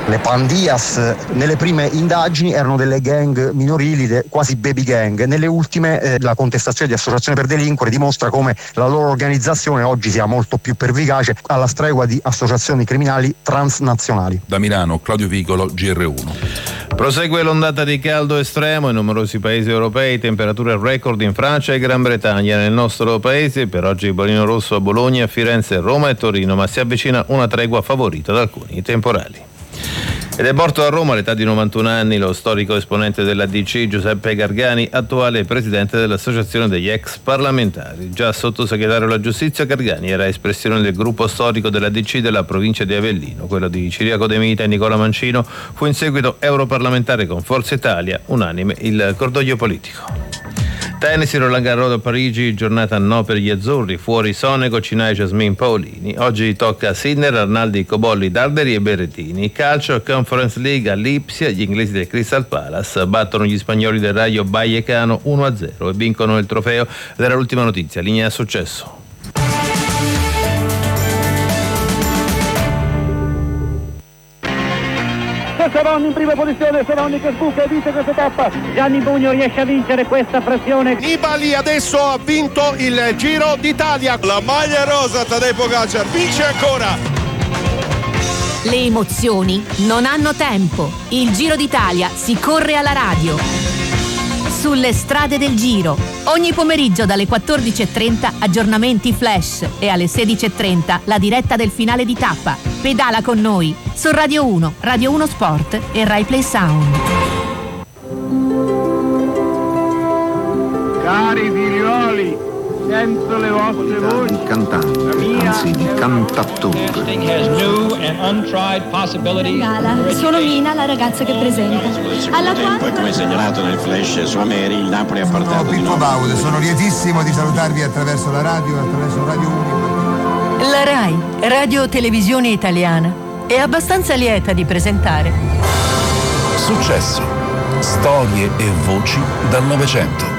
Le pandillas nelle prime indagini erano delle gang minorili, quasi baby gang. Nelle ultime la contestazione di associazione per delinquere dimostra come la loro organizzazione oggi sia molto più pervicace, alla stregua di associazioni criminali transnazionali. Da Milano, Claudio Vicolo, GR1. Prosegue l'ondata di caldo estremo in numerosi paesi europei, temperature record in Francia e Gran Bretagna. Nel nostro paese per oggi bollino rosso a Bologna, Firenze, Roma e Torino, ma si avvicina una tregua favorita da alcuni temporali. Ed è morto a Roma all'età di 91 anni lo storico esponente della DC Giuseppe Gargani, attuale presidente dell'Associazione degli ex parlamentari. Già sottosegretario alla giustizia, Gargani era espressione del gruppo storico della DC della provincia di Avellino, quello di Ciriaco De Mita e Nicola Mancino. Fu in seguito europarlamentare con Forza Italia, unanime il cordoglio politico. Tennis, Roland Garros a Parigi, giornata no per gli azzurri, fuori Sonego, Cinai, Jasmine Paolini. Oggi tocca a Sinner, Arnaldi, Cobolli, Darderi e Berrettini. Calcio, Conference League a Lipsia, gli inglesi del Crystal Palace battono gli spagnoli del Rayo Vallecano 1-0 e vincono il trofeo. Ed era l'ultima notizia, linea successo. Ceroni in prima posizione, Ceroni che sbuca e vince questa tappa. Gianni Bugno riesce a vincere questa pressione. Nibali adesso ha vinto il Giro d'Italia. La maglia rosa, Tadej Pogačar vince ancora. Le emozioni non hanno tempo. Il Giro d'Italia si corre alla radio. Sulle strade del Giro. Ogni pomeriggio dalle 14.30 aggiornamenti flash e alle 16.30 la diretta del finale di tappa. Pedala con noi su Radio 1, Radio 1 Sport e Rai Play Sound. Cari figlioli, sento le vostre voci. Di cantante, anzi di cantattore. Sono Mina, la ragazza che presenta. Alla poi, come segnalato nel flash su Ameri, il Napoli ha portato Pippo Baudo, sono lietissimo di salutarvi attraverso la radio, attraverso Radio 1. La Rai, Radio Televisione Italiana, è abbastanza lieta di presentare Successo, storie e voci dal Novecento.